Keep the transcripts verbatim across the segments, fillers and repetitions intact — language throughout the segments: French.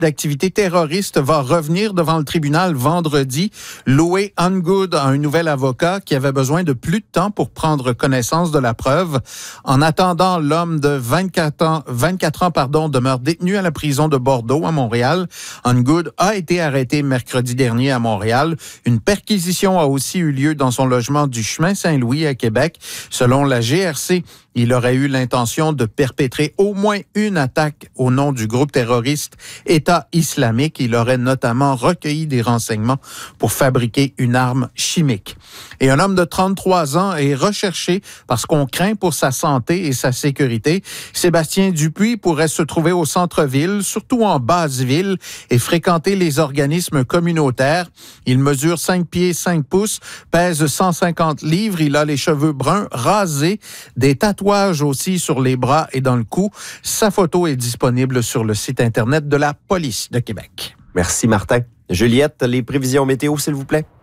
d'activité terroriste va revenir devant le tribunal vendredi. Loué Ungood a un nouvel avocat qui avait besoin de plus de temps pour prendre connaissance de la preuve. En attendant, l'homme de vingt-quatre ans, vingt-quatre ans pardon, demeure détenu à la prison de Bordeaux à Montréal. Ungood a été arrêté mercredi dernier à Montréal. Une perquisition a aussi eu lieu dans son logement du chemin Saint-Louis à Québec. Selon la G R C, il aurait eu l'intention de perpétrer au moins une attaque au nom du groupe terroriste État islamique. Il aurait notamment recueilli des renseignements pour fabriquer une arme chimique. Et un homme de trente-trois ans est recherché parce qu'on craint pour sa santé et sa sécurité. Sébastien Dupuis pourrait se trouver au centre-ville, surtout en basse-ville, et fréquenter les organismes communautaires. Il mesure cinq pieds cinq pouces, pèse cent cinquante livres, il a les cheveux bruns rasés, des tatouages aussi sur les bras et dans le cou. Sa photo est disponible sur le site Internet de la Police de Québec. Merci, Martin. Juliette, les prévisions météo, s'il vous plaît.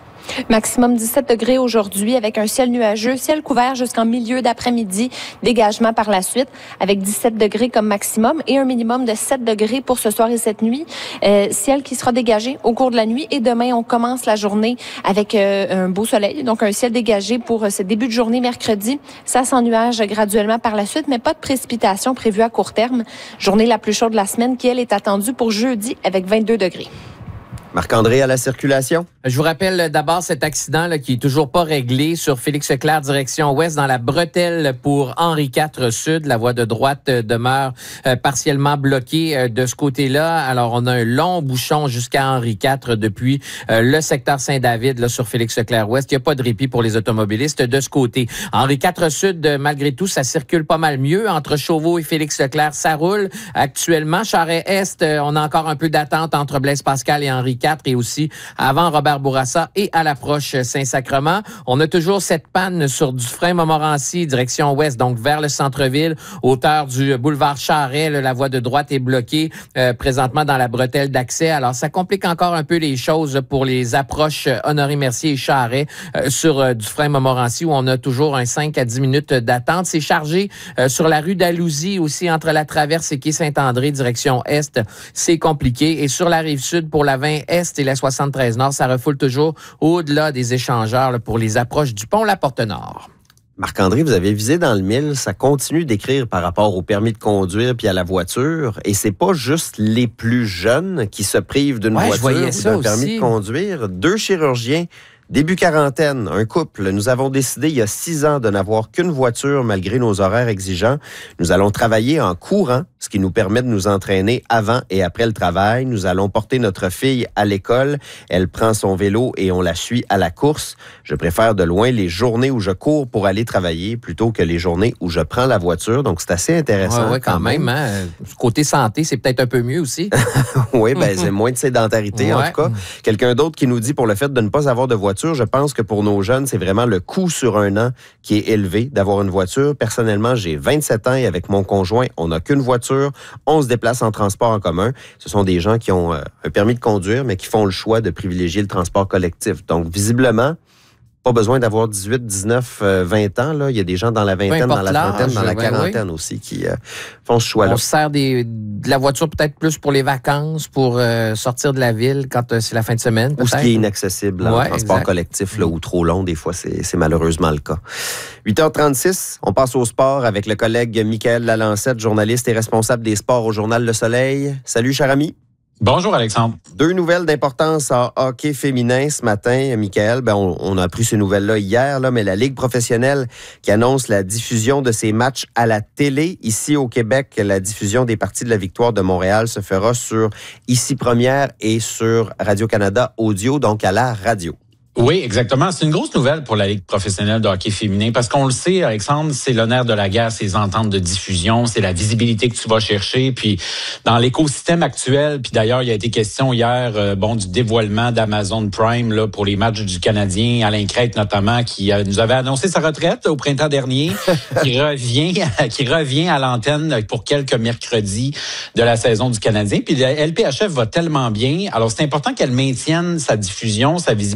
Maximum dix-sept degrés aujourd'hui avec un ciel nuageux, ciel couvert jusqu'en milieu d'après-midi, dégagement par la suite avec dix-sept degrés comme maximum et un minimum de sept degrés pour ce soir et cette nuit. Euh, ciel qui sera dégagé au cours de la nuit et demain on commence la journée avec euh, un beau soleil, donc un ciel dégagé pour euh, ce début de journée mercredi. Ça s'ennuage graduellement par la suite, mais pas de précipitations prévues à court terme. Journée la plus chaude de la semaine qui elle est attendue pour jeudi avec vingt-deux degrés. Marc-André à la circulation. Je vous rappelle d'abord cet accident là, qui est toujours pas réglé sur Félix-Leclerc, direction ouest, dans la bretelle pour Henri quatre Sud. La voie de droite euh, demeure euh, partiellement bloquée euh, de ce côté-là. Alors, on a un long bouchon jusqu'à Henri quatre depuis euh, le secteur Saint-David là, sur Félix-Leclerc ouest. Il n'y a pas de répit pour les automobilistes de ce côté. Henri quatre Sud, euh, malgré tout, ça circule pas mal mieux. Entre Chauveau et Félix-Leclerc, ça roule. Actuellement, Charest-Est, euh, on a encore un peu d'attente entre Blaise-Pascal et Henri quatre et aussi avant Robert Bourassa et à l'approche Saint-Sacrement. On a toujours cette panne sur Dufresne-Montmorency, direction ouest, donc vers le centre-ville, hauteur du boulevard Charest. Là, la voie de droite est bloquée euh, présentement dans la bretelle d'accès. Alors, ça complique encore un peu les choses pour les approches Honoré-Mercier et Charest euh, sur euh, Dufresne-Montmorency, où on a toujours un cinq à dix minutes d'attente. C'est chargé euh, sur la rue d'Alousie aussi, entre la Traverse et quai Saint-André, direction est. C'est compliqué. Et sur la rive sud, pour la vingt Est et la soixante-treize Nord, ça refoule toujours au-delà des échangeurs là, pour les approches du pont La Porte-Nord. Marc-André, vous avez visé dans le mille, ça continue d'écrire par rapport au permis de conduire puis à la voiture. Et c'est pas juste les plus jeunes qui se privent d'une ouais, voiture ou d'un permis de conduire. Deux chirurgiens, début quarantaine, un couple. Nous avons décidé il y a six ans de n'avoir qu'une voiture malgré nos horaires exigeants. Nous allons travailler en courant, ce qui nous permet de nous entraîner avant et après le travail. Nous allons porter notre fille à l'école. Elle prend son vélo et on la suit à la course. Je préfère de loin les journées où je cours pour aller travailler plutôt que les journées où je prends la voiture. Donc, c'est assez intéressant. Oui, ouais, quand, quand même. même hein? Côté santé, c'est peut-être un peu mieux aussi. Oui, ben c'est moins de sédentarité, ouais. En tout cas. Quelqu'un d'autre qui nous dit, pour le fait de ne pas avoir de voiture, je pense que pour nos jeunes, c'est vraiment le coût sur un an qui est élevé d'avoir une voiture. Personnellement, j'ai vingt-sept ans et avec mon conjoint, on n'a qu'une voiture. On se déplace en transport en commun. Ce sont des gens qui ont euh, un permis de conduire, mais qui font le choix de privilégier le transport collectif. Donc, visiblement, pas besoin d'avoir dix-huit, dix-neuf, vingt ans. Là. Il y a des gens dans la vingtaine, dans la trentaine, dans la quarantaine oui. aussi qui euh, font ce choix-là. On se sert des, de la voiture peut-être plus pour les vacances, pour euh, sortir de la ville quand euh, c'est la fin de semaine. Ou ce qui est inaccessible en ouais, transport exact. collectif là, ou trop long, des fois, c'est, c'est malheureusement le cas. huit heures trente-six, on passe au sport avec le collègue Michael Lalancette, journaliste et responsable des sports au Journal Le Soleil. Salut, cher ami. Bonjour, Alexandre. Deux nouvelles d'importance en hockey féminin ce matin, Michael. Ben, on, on a appris ces nouvelles-là hier, là, mais la Ligue professionnelle qui annonce la diffusion de ces matchs à la télé. Ici, au Québec, la diffusion des parties de la victoire de Montréal se fera sur Ici Première et sur Radio-Canada Audio, donc à la radio. Oui, exactement. C'est une grosse nouvelle pour la Ligue professionnelle de hockey féminin parce qu'on le sait, Alexandre, c'est l'honneur de la guerre, ces ententes de diffusion, c'est la visibilité que tu vas chercher. Puis dans l'écosystème actuel, puis d'ailleurs, il y a été question hier euh, bon du dévoilement d'Amazon Prime là pour les matchs du Canadien, Alain Crête notamment, qui euh, nous avait annoncé sa retraite au printemps dernier, qui revient qui revient à l'antenne pour quelques mercredis de la saison du Canadien. Puis la L P H F va tellement bien, alors c'est important qu'elle maintienne sa diffusion, sa visibilité.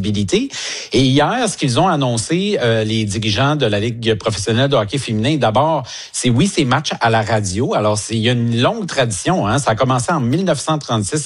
jouer. Et hier, ce qu'ils ont annoncé, euh, les dirigeants de la Ligue professionnelle de hockey féminin, d'abord, c'est oui, ces matchs à la radio. Alors, c'est, il y a une longue tradition. Hein, ça a commencé en mille neuf cent trente-six.